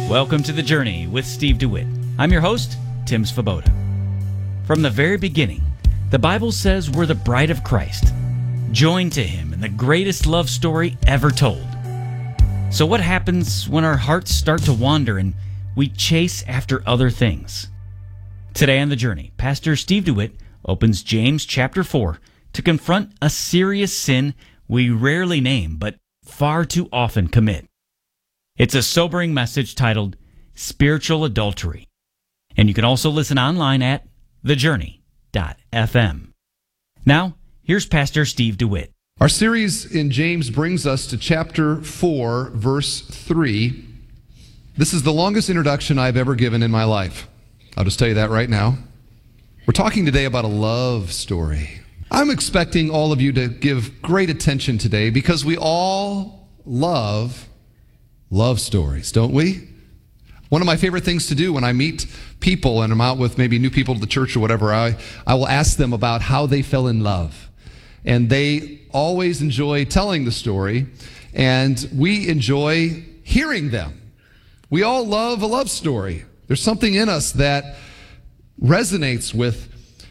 Welcome to The Journey with Steve DeWitt. I'm your host, Tim Svoboda. From the very beginning, the Bible says we're the bride of Christ, joined to Him in the greatest love story ever told. So what happens when our hearts start to wander and we chase after other things? Today on The Journey, Pastor Steve DeWitt opens James chapter 4 to confront a serious sin we rarely name but far too often commit. It's a sobering message titled Spiritual Adultery. And you can also listen online at thejourney.fm. Now, here's Pastor Steve DeWitt. Our series in James brings us to chapter 4, verse 3. This is the longest introduction I've ever given in my life. I'll just tell you that right now. We're talking today about a love story. I'm expecting all of you to give great attention today because we all love stories, don't we? One of my favorite things to do when I meet people and I'm out with maybe new people to the church or whatever, I will ask them about how they fell in love. And they always enjoy telling the story, and we enjoy hearing them. We all love a love story. There's something in us that resonates with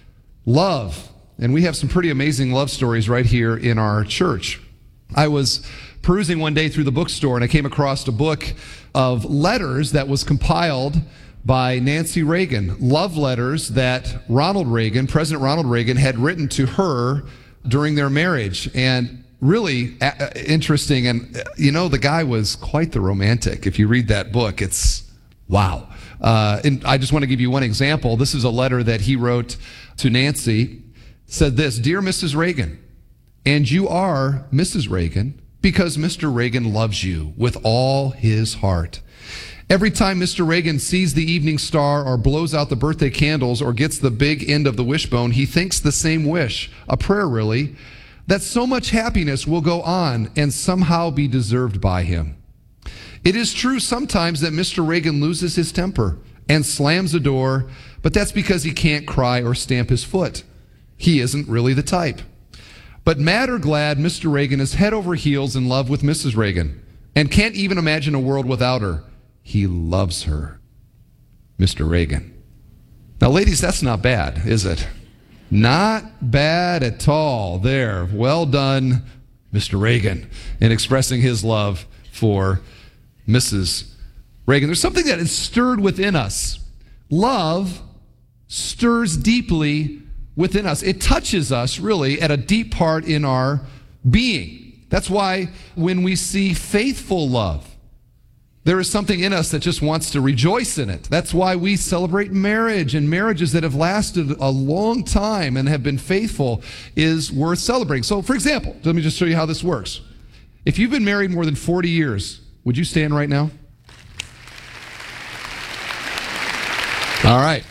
love, and we have some pretty amazing love stories right here in our church. I was perusing one day through the bookstore, and I came across a book of letters that was compiled by Nancy Reagan, love letters that President Ronald Reagan, had written to her during their marriage. And really interesting, and the guy was quite the romantic. If you read that book, it's wow. And I just want to give you one example. This is a letter that he wrote to Nancy. It said this: "Dear Mrs. Reagan, and you are Mrs. Reagan because Mr. Reagan loves you with all his heart. Every time Mr. Reagan sees the evening star or blows out the birthday candles or gets the big end of the wishbone, he thinks the same wish, a prayer really, that so much happiness will go on and somehow be deserved by him. It is true sometimes that Mr. Reagan loses his temper and slams the door, but that's because he can't cry or stamp his foot. He isn't really the type. But mad or glad, Mr. Reagan is head over heels in love with Mrs. Reagan and can't even imagine a world without her. He loves her. Mr. Reagan." Now, ladies, that's not bad, is it? Not bad at all. There. Well done, Mr. Reagan, in expressing his love for Mrs. Reagan. There's something that is stirred within us. Love stirs deeply within us. It touches us really at a deep part in our being. That's why when we see faithful love, there is something in us that just wants to rejoice in it. That's why we celebrate marriage, and marriages that have lasted a long time and have been faithful is worth celebrating. So, for example, let me just show you how this works. If you've been married more than 40 years, would you stand right now? All right.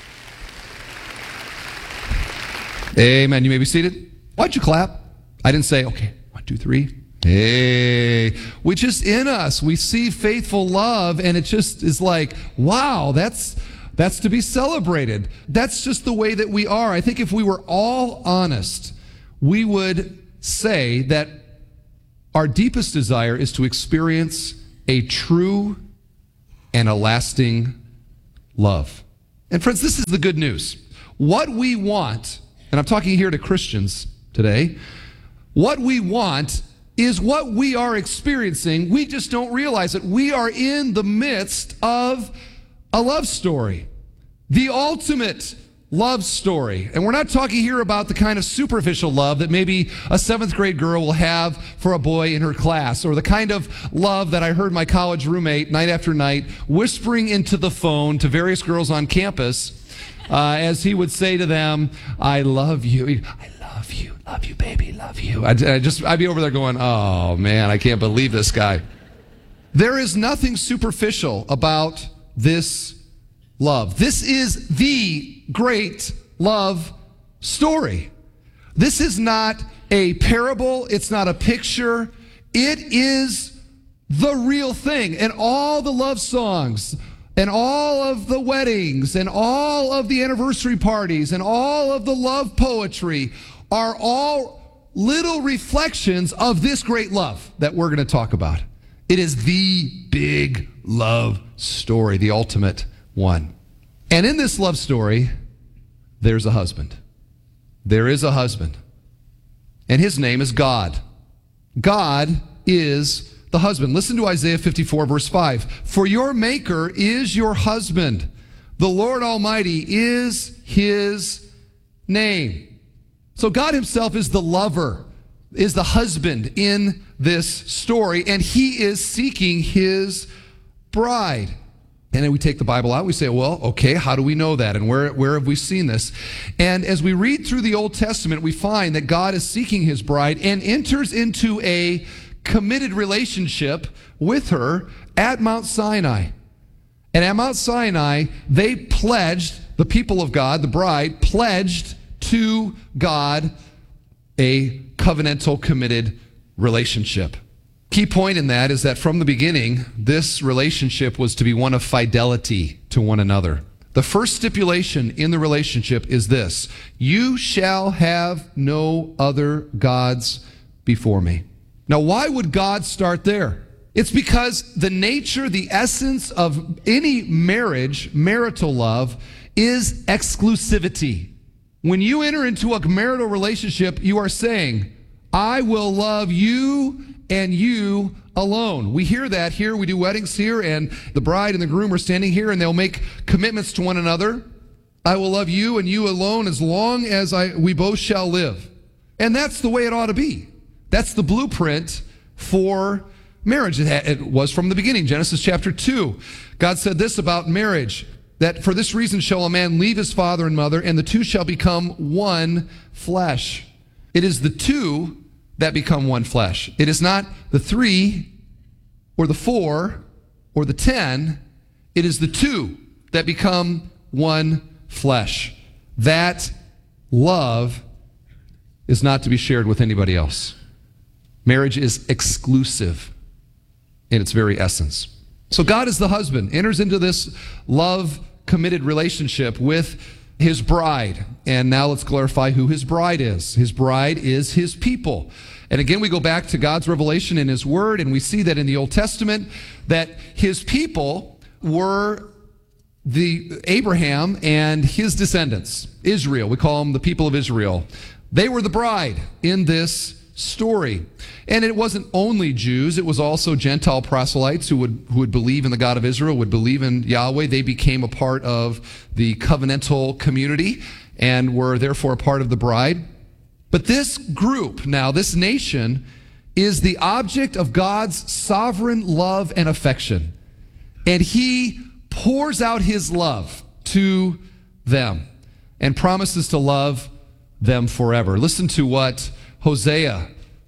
Amen. You may be seated. Why'd you clap? I didn't say, okay, 1, 2, 3. Hey, we just in us, we see faithful love, and it just is like, wow, that's to be celebrated. That's just the way that we are. I think if we were all honest, we would say that our deepest desire is to experience a true and a lasting love. And friends, this is the good news. What we want, and I'm talking here to Christians today, what we want is what we are experiencing. We just don't realize it. We are in the midst of a love story, the ultimate love story. And we're not talking here about the kind of superficial love that maybe a 7th grade girl will have for a boy in her class, or the kind of love that I heard my college roommate night after night whispering into the phone to various girls on campus as he would say to them, "I love you. Love you, baby, love you." I'd be over there going, oh man, I can't believe this guy. There is nothing superficial about this love. This is the great love story. This is not a parable. It's not a picture. It is the real thing. And all the love songs and all of the weddings and all of the anniversary parties and all of the love poetry are all little reflections of this great love that we're going to talk about. It is the big love story, the ultimate one. And in this love story, there's a husband. There is a husband. And his name is God. God is the husband. Listen to Isaiah 54, verse 5. For your maker is your husband. The Lord Almighty is his name. So God himself is the lover, is the husband in this story, and he is seeking his bride. And then we take the Bible out, we say, well, okay, how do we know that? And where have we seen this? And as we read through the Old Testament, we find that God is seeking his bride and enters into a committed relationship with her at Mount Sinai. And at Mount Sinai, they pledged, the people of God, the bride, pledged to God a covenantal, committed relationship. Key point in that is that from the beginning, this relationship was to be one of fidelity to one another. The first stipulation in the relationship is this: you shall have no other gods before me. Now, why would God start there? It's because the nature, the essence of any marriage, marital love, is exclusivity. When you enter into a marital relationship, you are saying, I will love you and you alone. We hear that here. We do weddings here, and the bride and the groom are standing here, and they'll make commitments to one another. I will love you and you alone as long as we both shall live. And that's the way it ought to be. That's the blueprint for marriage. It was from the beginning. Genesis chapter 2. God said this about marriage, that for this reason shall a man leave his father and mother, and the two shall become one flesh. It is the two that become one flesh. It is not the 3 or the 4 or the 10. It is the two that become one flesh. That love is not to be shared with anybody else. Marriage is exclusive in its very essence. So God is the husband, enters into this love committed relationship with his bride. And now let's clarify who his bride is. His bride is his people. And again, we go back to God's revelation in his word, and we see that in the Old Testament, that his people were the Abraham and his descendants, Israel. We call them the people of Israel. They were the bride in this story. And it wasn't only Jews, it was also Gentile proselytes who would believe in the God of Israel, would believe in Yahweh. They became a part of the covenantal community and were therefore a part of the bride. But this group now, this nation, is the object of God's sovereign love and affection. And he pours out his love to them and promises to love them forever. Listen to what Hosea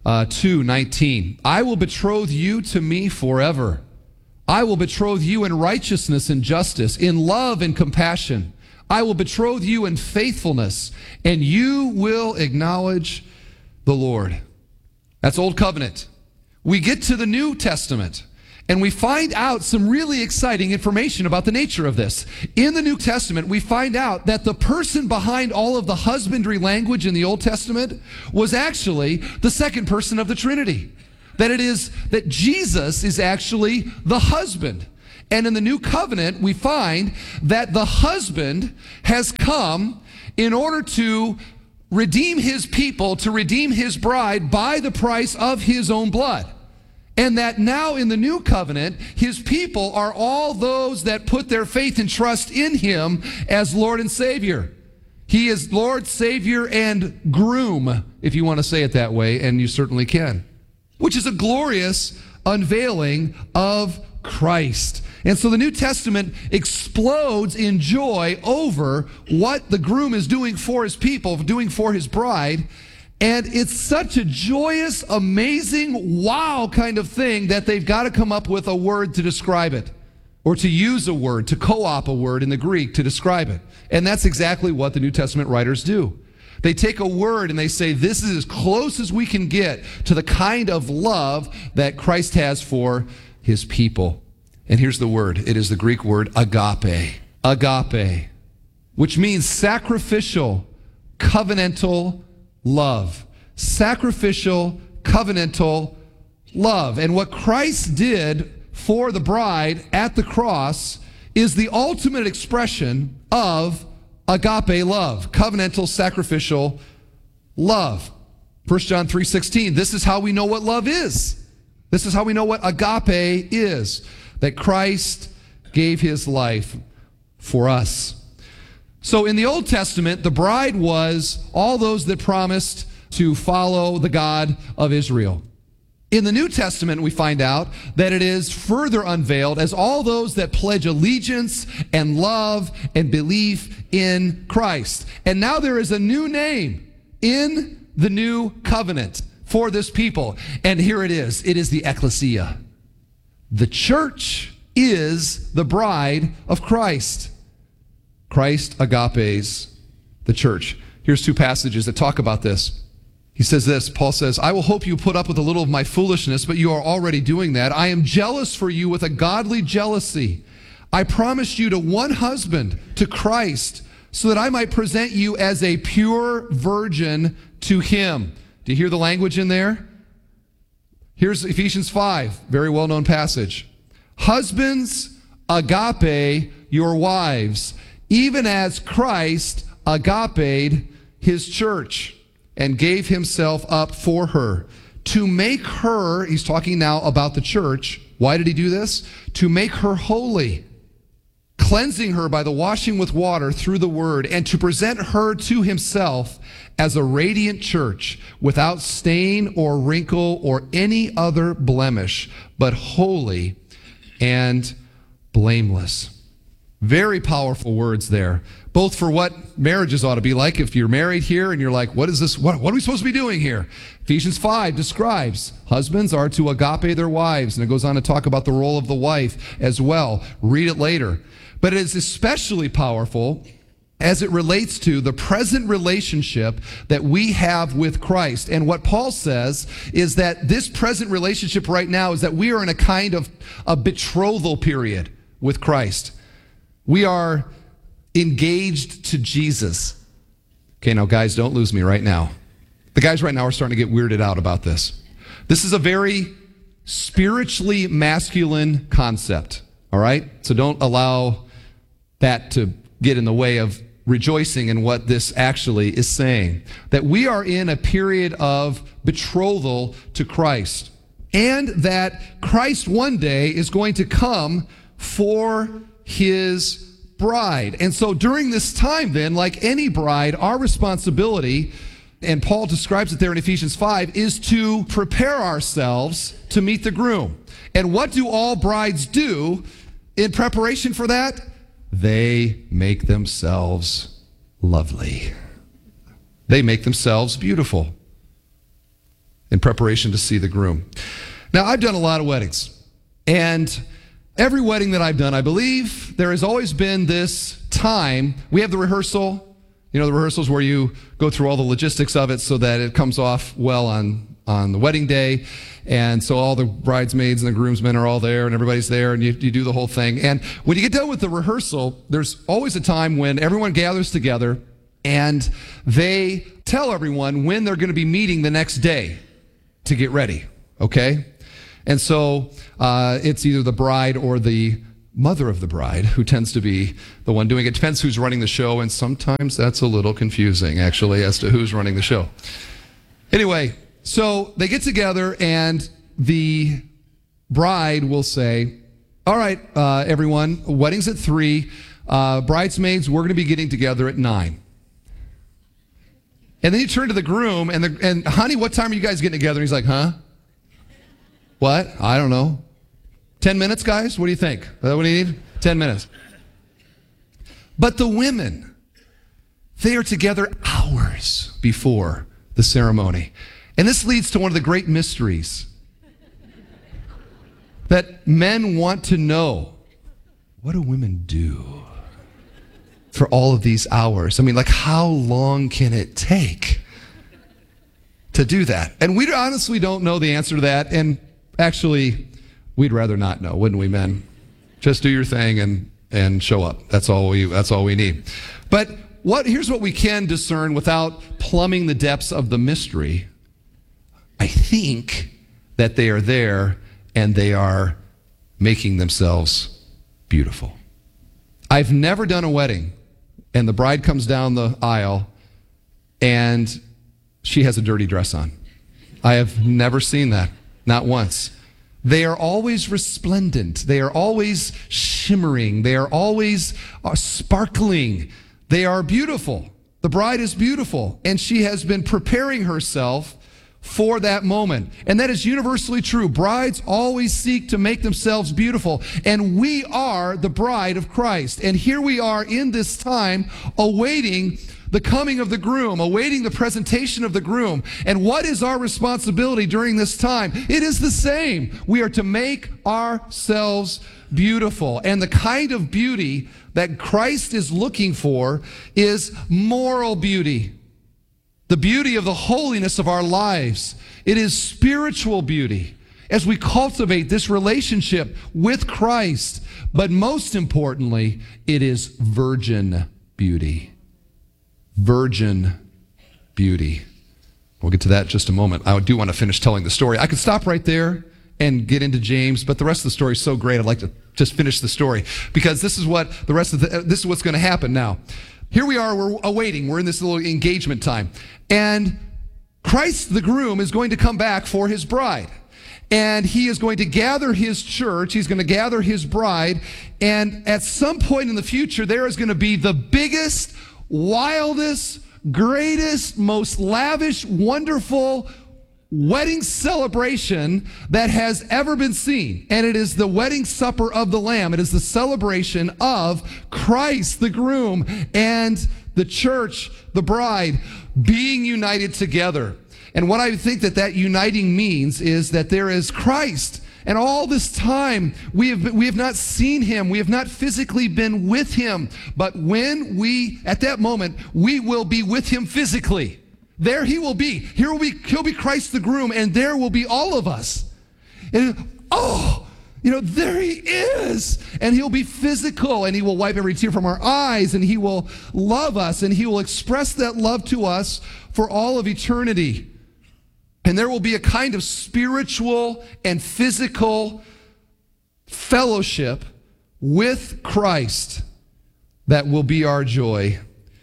2:19. I will betroth you to me forever. I will betroth you in righteousness and justice, in love and compassion. I will betroth you in faithfulness, and you will acknowledge the Lord. That's Old Covenant. We get to the New Testament, and we find out some really exciting information about the nature of this. In the New Testament, we find out that the person behind all of the husbandry language in the Old Testament was actually the second person of the Trinity. That Jesus is actually the husband. And in the New Covenant, we find that the husband has come in order to redeem his people, to redeem his bride by the price of his own blood. And that now in the New Covenant, his people are all those that put their faith and trust in him as Lord and Savior. He is Lord, Savior, and groom, if you want to say it that way, and you certainly can. Which is a glorious unveiling of Christ. And so the New Testament explodes in joy over what the groom is doing for his people, doing for his bride. And it's such a joyous, amazing, wow kind of thing that they've got to come up with a word to describe it, or to use a word, to co-op a word in the Greek to describe it. And that's exactly what the New Testament writers do. They take a word and they say, this is as close as we can get to the kind of love that Christ has for his people. And here's the word. It is the Greek word agape. Agape, which means sacrificial, covenantal love. Sacrificial, covenantal love. And what Christ did for the bride at the cross is the ultimate expression of agape love, covenantal sacrificial love. 1 John 3:16, this is how we know what love is. This is how we know what agape is, that Christ gave his life for us. So in the Old Testament, the bride was all those that promised to follow the God of Israel. In the New Testament, we find out that it is further unveiled as all those that pledge allegiance and love and belief in Christ. And now there is a new name in the new covenant for this people. And here it is. It is the ecclesia. The church is the bride of Christ. Christ agapes the church. Here's two passages that talk about this. He says this, Paul says, I will hope you put up with a little of my foolishness, but you are already doing that. I am jealous for you with a godly jealousy. I promised you to one husband, to Christ, so that I might present you as a pure virgin to him. Do you hear the language in there? Here's Ephesians 5, very well-known passage. Husbands, agape your wives, even as Christ agaped his church and gave himself up for her, to make her, he's talking now about the church. Why did he do this? To make her holy, cleansing her by the washing with water through the word, and to present her to himself as a radiant church, without stain or wrinkle or any other blemish, but holy and blameless. Very powerful words there, both for what marriages ought to be like. If you're married here and you're like, what is this? What are we supposed to be doing here? Ephesians 5 describes husbands are to agape their wives, and it goes on to talk about the role of the wife as well. Read it later. But it is especially powerful as it relates to the present relationship that we have with Christ. And what Paul says is that this present relationship right now is that we are in a kind of a betrothal period with Christ. We are engaged to Jesus. Okay, now guys, don't lose me right now. The guys right now are starting to get weirded out about this. This is a very spiritually masculine concept, all right? So don't allow that to get in the way of rejoicing in what this actually is saying. That we are in a period of betrothal to Christ, and that Christ one day is going to come for his bride. And so during this time then, like any bride, our responsibility, and Paul describes it there in Ephesians 5, is to prepare ourselves to meet the groom. And what do all brides do in preparation for that? They make themselves lovely. They make themselves beautiful in preparation to see the groom. Now, I've done a lot of weddings, and every wedding that I've done, I believe there has always been this time. We have the rehearsal. You know, the rehearsals where you go through all the logistics of it so that it comes off well on the wedding day. And so all the bridesmaids and the groomsmen are all there, and everybody's there, and you do the whole thing. And when you get done with the rehearsal, there's always a time when everyone gathers together and they tell everyone when they're going to be meeting the next day to get ready, okay? And so it's either the bride or the mother of the bride who tends to be the one doing it. Depends who's running the show, and sometimes that's a little confusing, actually, as to who's running the show. Anyway, so they get together, and the bride will say, all right, everyone, wedding's at 3. Bridesmaids, we're going to be getting together at 9. And then you turn to the groom, and honey, what time are you guys getting together? And he's like, huh? What? I don't know. 10 minutes, guys? What do you think? Is that what you need? 10 minutes. But the women, they are together hours before the ceremony. And this leads to one of the great mysteries that men want to know. What do women do for all of these hours? I mean, like, how long can it take to do that? And we honestly don't know the answer to that. And actually, we'd rather not know, wouldn't we, men? Just do your thing and show up. That's all we need. But here's what we can discern without plumbing the depths of the mystery. I think that they are there and they are making themselves beautiful. I've never done a wedding, and the bride comes down the aisle, and she has a dirty dress on. I have never seen that, not once. They are always resplendent. They are always shimmering. They are always sparkling. They are beautiful. The bride is beautiful, and she has been preparing herself for that moment. And that is universally true. Brides always seek to make themselves beautiful, and we are the bride of Christ. And here we are in this time awaiting the coming of the groom, awaiting the presentation of the groom. And what is our responsibility during this time? It is the same. We are to make ourselves beautiful. And the kind of beauty that Christ is looking for is moral beauty. The beauty of the holiness of our lives. It is spiritual beauty as we cultivate this relationship with Christ. But most importantly, it is virgin beauty. Virgin beauty. We'll get to that in just a moment. I do want to finish telling the story. I could stop right there and get into James, but the rest of the story is so great, I'd like to just finish the story, because this is what the rest of this is what's going to happen now. Here we are, we're awaiting, we're in this little engagement time, and Christ the groom is going to come back for his bride. And he is going to gather his church, he's going to gather his bride, and at some point in the future, there is going to be the biggest, wildest, greatest, most lavish, wonderful wedding celebration that has ever been seen. And it is the wedding supper of the Lamb. It is the celebration of Christ, the groom, and the church, the bride, being united together. And what I think that uniting means is that there is Christ. And all this time, we have not seen him. We have not physically been with him. But at that moment, we will be with him physically. There he will be. He'll be Christ the groom, and there will be all of us. And there he is. And he'll be physical, and he will wipe every tear from our eyes, and he will love us, and he will express that love to us for all of eternity. And there will be a kind of spiritual and physical fellowship with Christ that will be our joy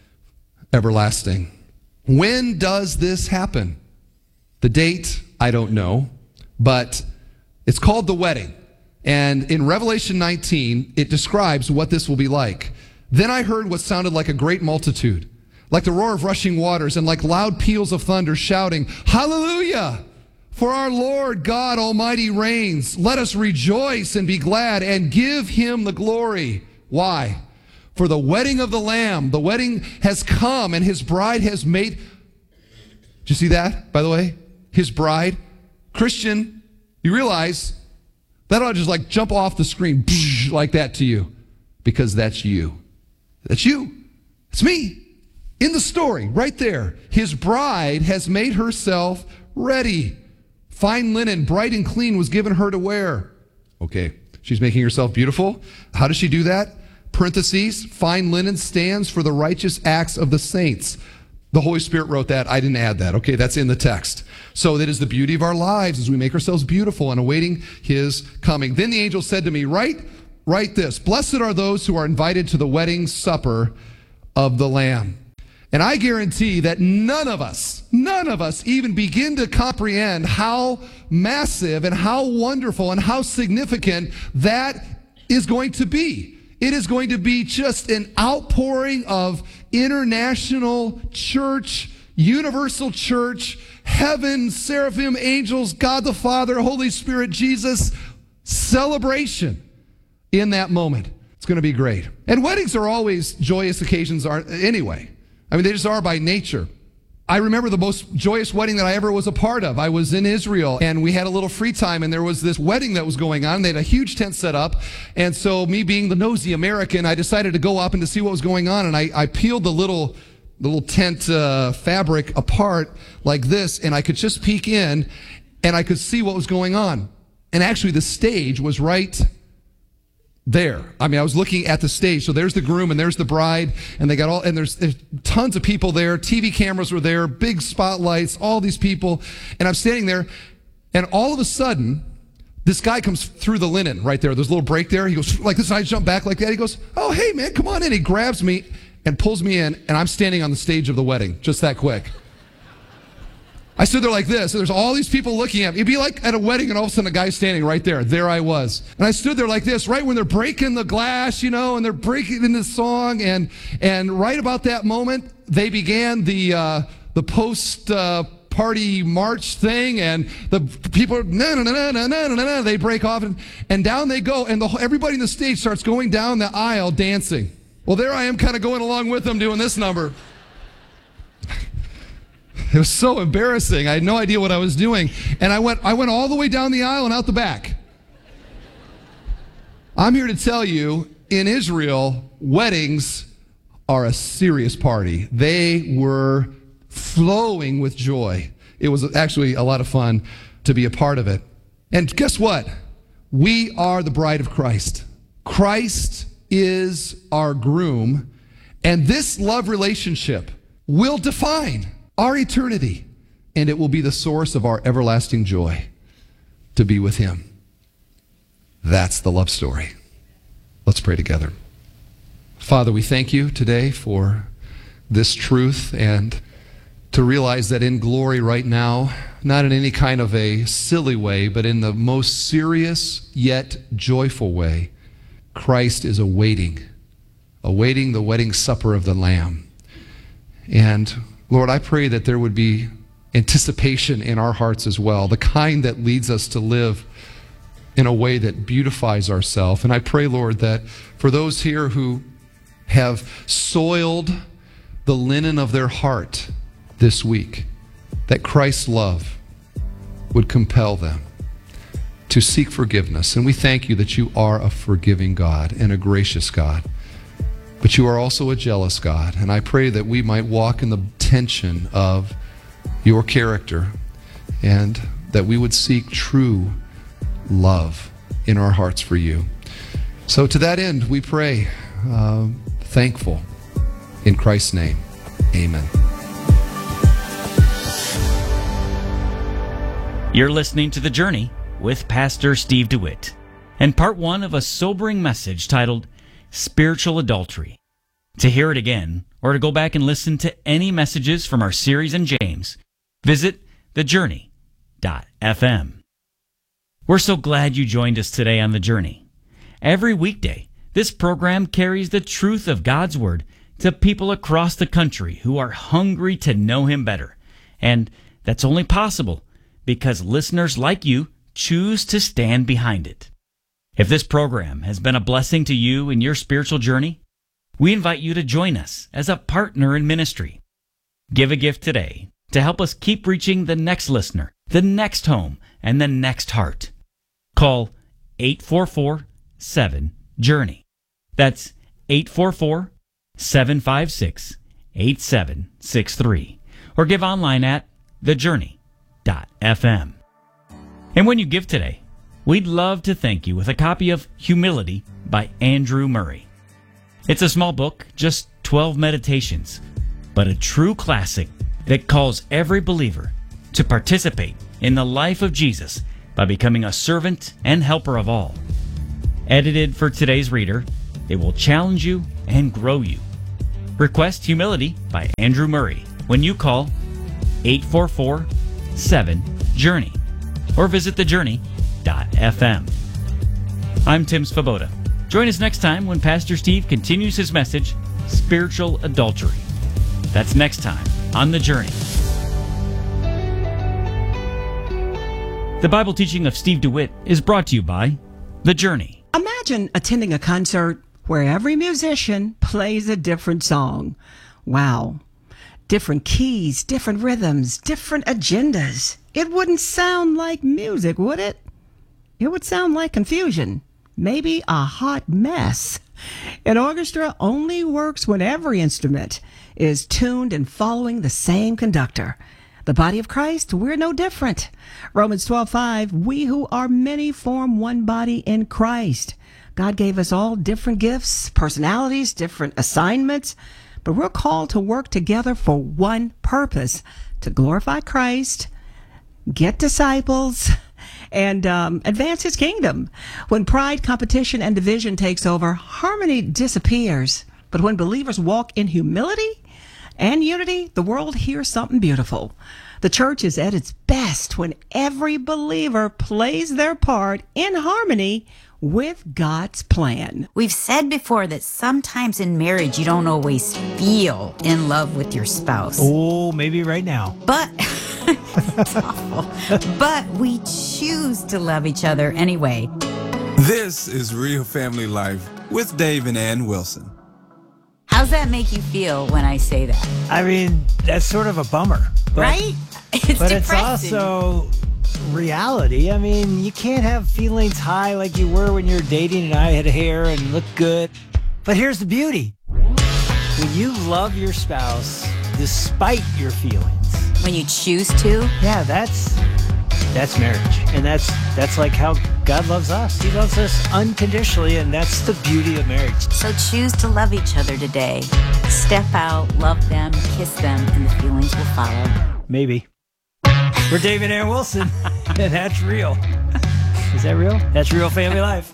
everlasting. When does this happen? The date, I don't know, but it's called the wedding. And in Revelation 19, it describes what this will be like. Then I heard what sounded like a great multitude, like the roar of rushing waters, and like loud peals of thunder, shouting, "Hallelujah! For our Lord God Almighty reigns. Let us rejoice and be glad and give him the glory." Why? For the wedding of the Lamb, the wedding has come, and his bride has made. Did you see that, by the way? His bride. Christian, you realize that ought to just like jump off the screen like that to you, because that's you. That's you. It's me. In the story, right there, his bride has made herself ready. Fine linen, bright and clean, was given her to wear. Okay, she's making herself beautiful. How does she do that? Parentheses, fine linen stands for the righteous acts of the saints. The Holy Spirit wrote that. I didn't add that. Okay, that's in the text. So that is the beauty of our lives as we make ourselves beautiful and awaiting his coming. Then the angel said to me, write this, "Blessed are those who are invited to the wedding supper of the Lamb." And I guarantee that none of us even begin to comprehend how massive and how wonderful and how significant that is going to be. It is going to be just an outpouring of international church, universal church, heaven, seraphim, angels, God the Father, Holy Spirit, Jesus, celebration in that moment. It's going to be great. And weddings are always joyous occasions anyway. I mean, they just are by nature. I remember the most joyous wedding that I ever was a part of. I was in Israel, and we had a little free time, and there was this wedding that was going on. They had a huge tent set up, and so me being the nosy American, I decided to go up and to see what was going on, and I peeled the little tent fabric apart like this, and I could just peek in, and I could see what was going on. And actually, the stage was right there. I mean, I was looking at the stage. So there's the groom and there's the bride, and there's tons of people there. TV cameras were there, big spotlights, all these people. And I'm standing there, and all of a sudden, this guy comes through the linen right there. There's a little break there. He goes like this, and I jump back like that. He goes, oh, hey, man, come on in. He grabs me and pulls me in, and I'm standing on the stage of the wedding, just that quick. I stood there like this, and there's all these people looking at me. It'd be like at a wedding, and all of a sudden a guy's standing right there. There I was. And I stood there like this, right when they're breaking the glass, you know, and they're breaking in this song. And right about that moment, they began the post party march thing, and the people, they break off, and down they go, and everybody in the stage starts going down the aisle dancing. Well, there I am kind of going along with them doing this number. It was so embarrassing. I had no idea what I was doing. And I went all the way down the aisle and out the back. I'm here to tell you, in Israel, weddings are a serious party. They were flowing with joy. It was actually a lot of fun to be a part of it. And guess what? We are the bride of Christ. Christ is our groom. And this love relationship will define our eternity, and it will be the source of our everlasting joy to be with him. That's the love story. Let's pray together. Father, we thank you today for this truth, and to realize that in glory right now, not in any kind of a silly way, but in the most serious yet joyful way, Christ is awaiting the wedding supper of the Lamb. And Lord, I pray that there would be anticipation in our hearts as well, the kind that leads us to live in a way that beautifies ourselves. And I pray, Lord, that for those here who have soiled the linen of their heart this week, that Christ's love would compel them to seek forgiveness. And we thank you that you are a forgiving God and a gracious God. But you are also a jealous God. And I pray that we might walk in the tension of your character, and that we would seek true love in our hearts for you. So to that end, we pray, thankful in Christ's name. Amen. You're listening to The Journey with Pastor Steve DeWitt, and part one of a sobering message titled Spiritual Adultery. To hear it again, or to go back and listen to any messages from our series in James, visit thejourney.fm. We're so glad you joined us today on The Journey. Every weekday, this program carries the truth of God's Word to people across the country who are hungry to know Him better. And that's only possible because listeners like you choose to stand behind it. If this program has been a blessing to you in your spiritual journey, we invite you to join us as a partner in ministry. Give a gift today to help us keep reaching the next listener, the next home, and the next heart. Call 844-7-JOURNEY. That's 844-756-8763. Or give online at thejourney.fm. And when you give today, we'd love to thank you with a copy of Humility by Andrew Murray. It's a small book, just 12 meditations, but a true classic that calls every believer to participate in the life of Jesus by becoming a servant and helper of all. Edited for today's reader, it will challenge you and grow you. Request Humility by Andrew Murray when you call 844-7-JOURNEY or visit thejourney.fm. I'm Tim Svoboda. Join us next time when Pastor Steve continues his message, Spiritual Adultery. That's next time on The Journey. The Bible teaching of Steve DeWitt is brought to you by The Journey. Imagine attending a concert where every musician plays a different song. Wow. Different keys, different rhythms, different agendas. It wouldn't sound like music, would it? It would sound like confusion. Maybe a hot mess. An orchestra only works when every instrument is tuned and following the same conductor. The body of Christ, we're no different. Romans 12:5, we who are many form one body in Christ. God gave us all different gifts, personalities, different assignments, but we're called to work together for one purpose, to glorify Christ, get disciples, and advance his kingdom. When pride, competition, and division takes over, harmony disappears. But when believers walk in humility and unity, the world hears something beautiful. The church is at its best when every believer plays their part in harmony with God's plan. We've said before that sometimes in marriage you don't always feel in love with your spouse. Oh, maybe right now. But it's awful. But we choose to love each other anyway. This is Real Family Life with Dave and Ann Wilson. How's that make you feel when I say that? I mean, that's sort of a bummer. Right? It's but depressing. It's also reality. I mean, you can't have feelings high like you were when you were dating and I had hair and looked good. But here's the beauty. When you love your spouse despite your feelings. When you choose to? Yeah, that's marriage. And that's like how God loves us. He loves us unconditionally, and that's the beauty of marriage. So choose to love each other today. Step out, love them, kiss them, and the feelings will follow. Maybe. We're Dave and Ann Wilson, and that's real. Is that real? That's Real Family Life.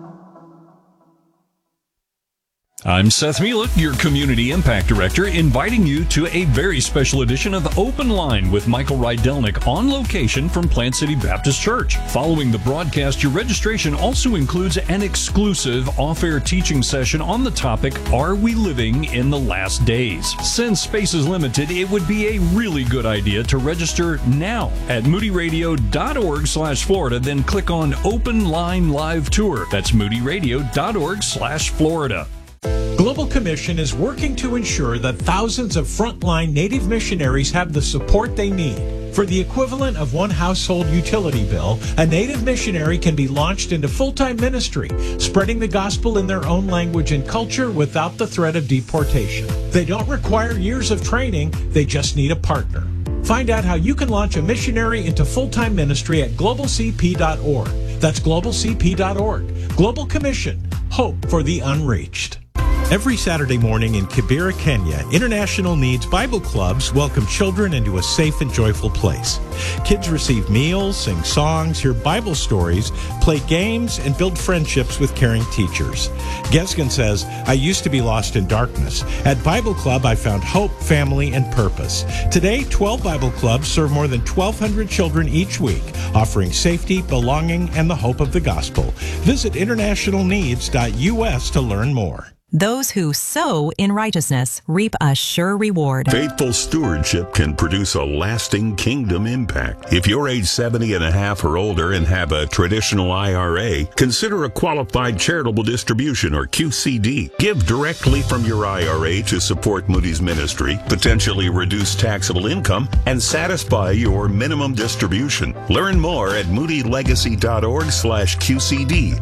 I'm Seth Mielek, your Community Impact Director, inviting you to a very special edition of Open Line with Michael Rydelnik on location from Plant City Baptist Church. Following the broadcast, your registration also includes an exclusive off-air teaching session on the topic, Are We Living in the Last Days? Since space is limited, it would be a really good idea to register now at moodyradio.org/Florida, then click on Open Line Live Tour. That's moodyradio.org/Florida. Global Commission is working to ensure that thousands of frontline Native missionaries have the support they need. For the equivalent of one household utility bill, a Native missionary can be launched into full-time ministry, spreading the gospel in their own language and culture without the threat of deportation. They don't require years of training, they just need a partner. Find out how you can launch a missionary into full-time ministry at globalcp.org. That's globalcp.org. Global Commission. Hope for the unreached. Every Saturday morning in Kibera, Kenya, International Needs Bible Clubs welcome children into a safe and joyful place. Kids receive meals, sing songs, hear Bible stories, play games, and build friendships with caring teachers. Gesgen says, I used to be lost in darkness. At Bible Club, I found hope, family, and purpose. Today, 12 Bible Clubs serve more than 1,200 children each week, offering safety, belonging, and the hope of the gospel. Visit internationalneeds.us to learn more. Those who sow in righteousness reap a sure reward. Faithful stewardship can produce a lasting kingdom impact. If you're age 70 and a half or older and have a traditional IRA, consider a qualified charitable distribution or QCD. Give directly from your IRA to support Moody's ministry, potentially reduce taxable income, and satisfy your minimum distribution. Learn more at moodylegacy.org/QCD.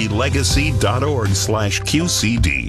moodylegacy.org/QCD.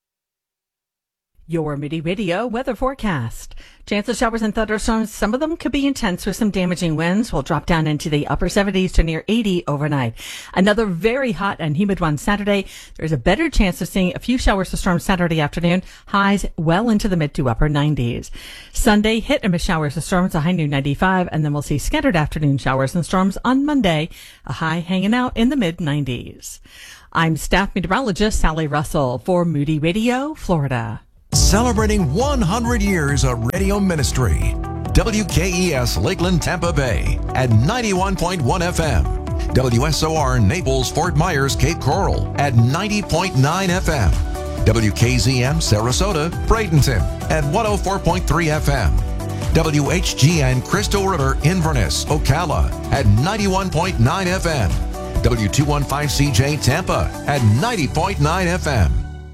Your Moody Radio weather forecast. Chance of showers and thunderstorms. Some of them could be intense with some damaging winds. Will drop down into the upper 70s to near 80 overnight. Another very hot and humid one Saturday. There's a better chance of seeing a few showers or storms Saturday afternoon. Highs well into the mid to upper 90s. Sunday, hit and miss showers or storms, a high near 95, and then we'll see scattered afternoon showers and storms on Monday, a high hanging out in the mid 90s. I'm staff meteorologist Sally Russell for Moody Radio, Florida. Celebrating 100 years of radio ministry. WKES Lakeland, Tampa Bay at 91.1 FM. WSOR Naples, Fort Myers, Cape Coral at 90.9 FM. WKZM Sarasota, Bradenton at 104.3 FM. WHGN Crystal River, Inverness, Ocala at 91.9 FM. W215CJ Tampa at 90.9 FM.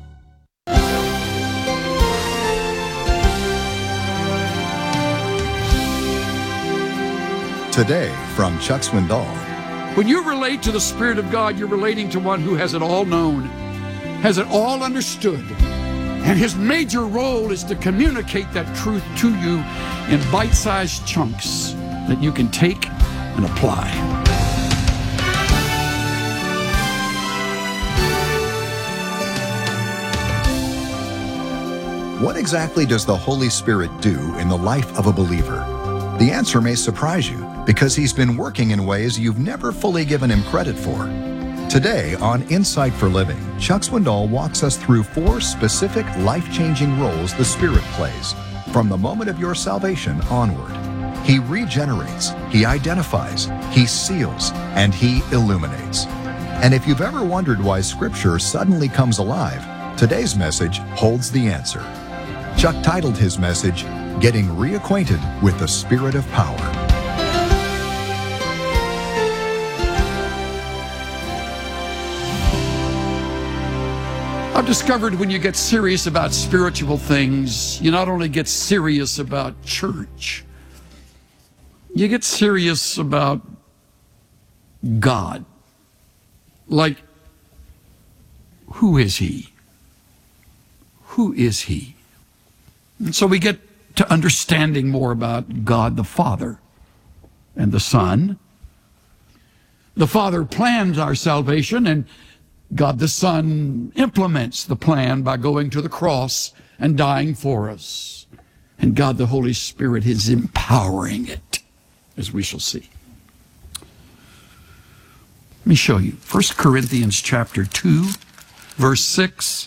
Today from Chuck Swindoll. When you relate to the Spirit of God, you're relating to one who has it all known, has it all understood. And his major role is to communicate that truth to you in bite-sized chunks that you can take and apply. What exactly does the Holy Spirit do in the life of a believer? The answer may surprise you. because He's been working in ways you've never fully given Him credit for. Today on Insight for Living, Chuck Swindoll walks us through 4 specific life-changing roles the Spirit plays from the moment of your salvation onward. He regenerates, He identifies, He seals, and He illuminates. And if you've ever wondered why Scripture suddenly comes alive, today's message holds the answer. Chuck titled his message, Getting Reacquainted with the Spirit of Power. I've discovered when you get serious about spiritual things, you not only get serious about church, you get serious about God. Like, who is He? Who is He? And so we get to understanding more about God the Father and the Son. The Father plans our salvation, and God the Son implements the plan by going to the cross and dying for us. And God the Holy Spirit is empowering it, as we shall see. Let me show you. 1 Corinthians chapter 2, verse 6.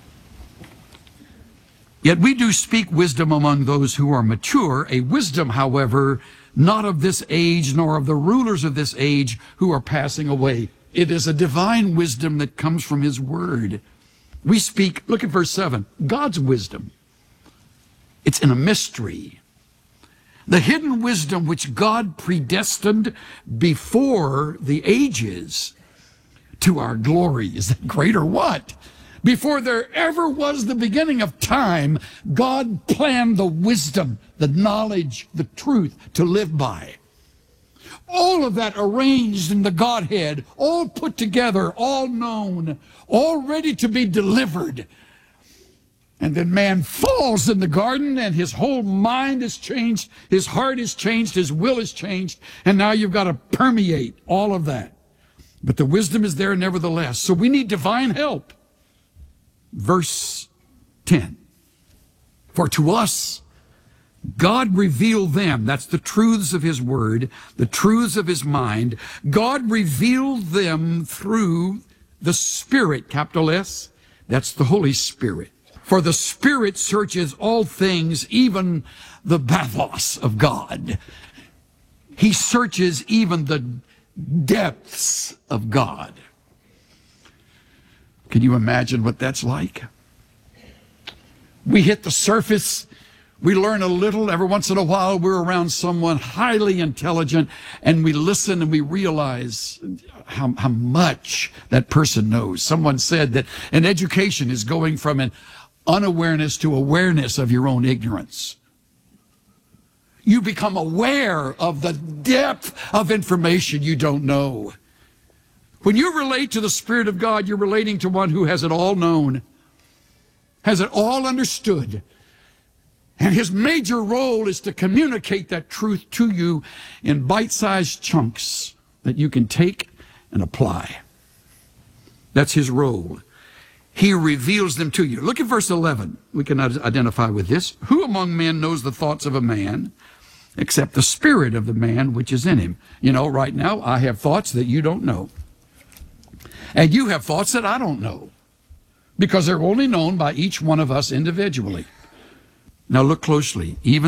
Yet we do speak wisdom among those who are mature, a wisdom, however, not of this age, nor of the rulers of this age who are passing away. It is a divine wisdom that comes from His Word. We speak, look at verse 7, God's wisdom. It's in a mystery. The hidden wisdom which God predestined before the ages to our glory. Is that great or what? Before there ever was the beginning of time, God planned the wisdom, the knowledge, the truth to live by. All of that arranged in the Godhead, all put together, all known, all ready to be delivered. And then man falls in the garden and his whole mind is changed, his heart is changed, his will is changed, and now you've got to permeate all of that. But the wisdom is there nevertheless. So we need divine help. Verse 10. For to us, God revealed them, that's the truths of His Word, the truths of His mind. God revealed them through the Spirit, capital S, that's the Holy Spirit. For the Spirit searches all things, even the bathos of God. He searches even the depths of God. Can you imagine what that's like? We hit the surface. We learn a little. Every once in a while, we're around someone highly intelligent, and we listen and we realize how much that person knows. Someone said that an education is going from an unawareness to awareness of your own ignorance. You become aware of the depth of information you don't know. When you relate to the Spirit of God, you're relating to one who has it all known, has it all understood. And His major role is to communicate that truth to you in bite-sized chunks that you can take and apply. That's His role. He reveals them to you. Look at verse 11. We can identify with this. Who among men knows the thoughts of a man except the spirit of the man which is in him? You know, right now I have thoughts that you don't know. And you have thoughts that I don't know, because they're only known by each one of us individually. Now look closely. Even